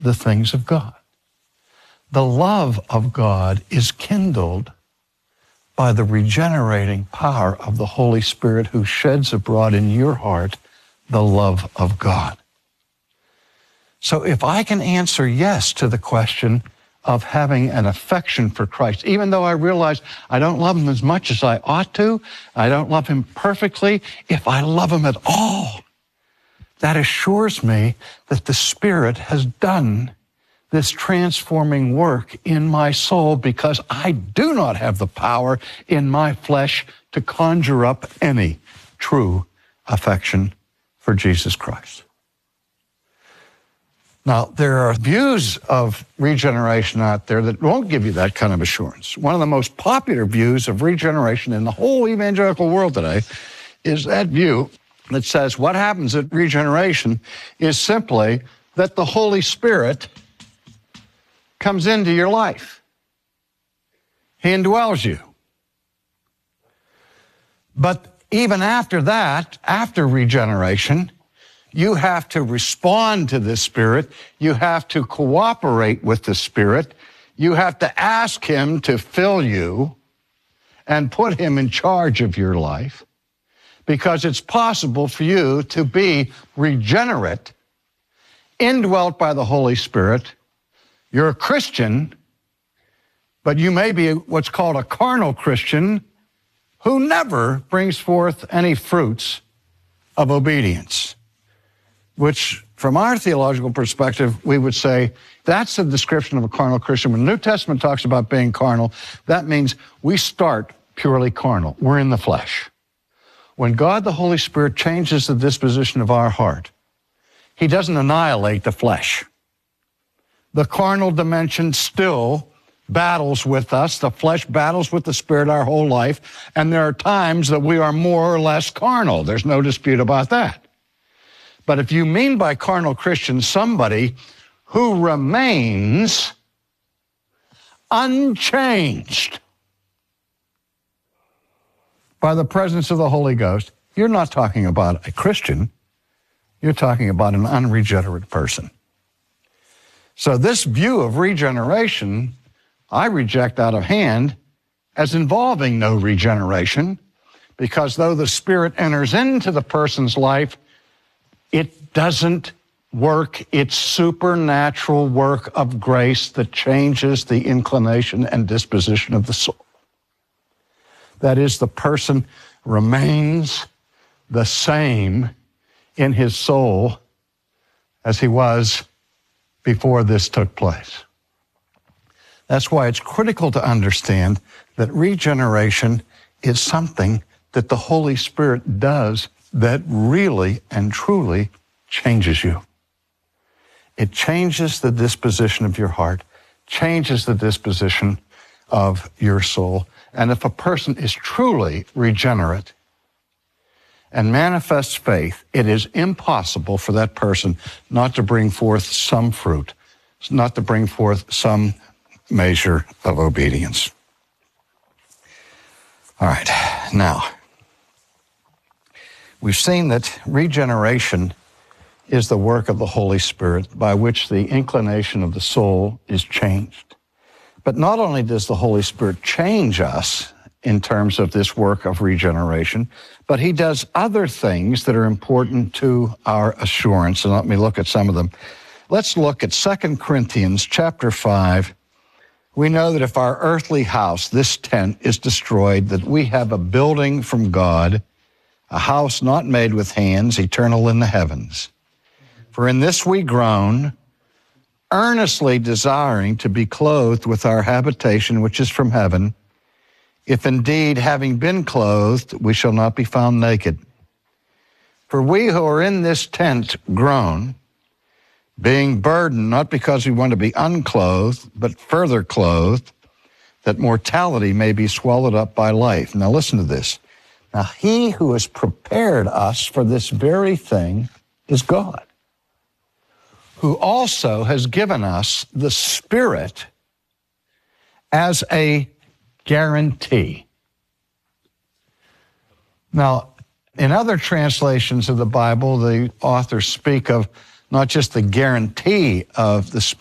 the things of God. The love of God is kindled by the regenerating power of the Holy Spirit who sheds abroad in your heart the love of God. So if I can answer yes to the question of having an affection for Christ, even though I realize I don't love him as much as I ought to, I don't love him perfectly, if I love him at all, that assures me that the Spirit has done this transforming work in my soul, because I do not have the power in my flesh to conjure up any true affection for Jesus Christ. Now, there are views of regeneration out there that won't give you that kind of assurance. One of the most popular views of regeneration in the whole evangelical world today is that view that says what happens at regeneration is simply that the Holy Spirit comes into your life. He indwells you. But even after that, after regeneration, you have to respond to the Spirit. You have to cooperate with the Spirit. You have to ask him to fill you and put him in charge of your life, because it's possible for you to be regenerate, indwelt by the Holy Spirit. You're a Christian, but you may be what's called a carnal Christian who never brings forth any fruits of obedience, which from our theological perspective, we would say that's a description of a carnal Christian. When the New Testament talks about being carnal, that means we start purely carnal. We're in the flesh. When God the Holy Spirit changes the disposition of our heart, he doesn't annihilate the flesh. The carnal dimension still battles with us. The flesh battles with the Spirit our whole life, and there are times that we are more or less carnal. There's no dispute about that. But if you mean by carnal Christian somebody who remains unchanged by the presence of the Holy Ghost, you're not talking about a Christian. You're talking about an unregenerate person. So this view of regeneration, I reject out of hand as involving no regeneration, because though the Spirit enters into the person's life, it doesn't work its supernatural work of grace that changes the inclination and disposition of the soul. That is, the person remains the same in his soul as he was before this took place. That's why it's critical to understand that regeneration is something that the Holy Spirit does that really and truly changes you. It changes the disposition of your heart, changes the disposition of your soul. And if a person is truly regenerate and manifests faith, it is impossible for that person not to bring forth some fruit, not to bring forth some measure of obedience. All right, now, we've seen that regeneration is the work of the Holy Spirit by which the inclination of the soul is changed. But not only does the Holy Spirit change us in terms of this work of regeneration, but he does other things that are important to our assurance. And let me look at some of them. Let's look at 2 Corinthians chapter 5. We know that if our earthly house, this tent, is destroyed, that we have a building from God, a house not made with hands, eternal in the heavens. For in this we groan, earnestly desiring to be clothed with our habitation which is from heaven, if indeed, having been clothed, we shall not be found naked. For we who are in this tent groan, being burdened, not because we want to be unclothed, but further clothed, that mortality may be swallowed up by life. Now listen to this. Now he who has prepared us for this very thing is God, who also has given us the Spirit as a guarantee. Now, in other translations of the Bible, the authors speak of not just the guarantee of the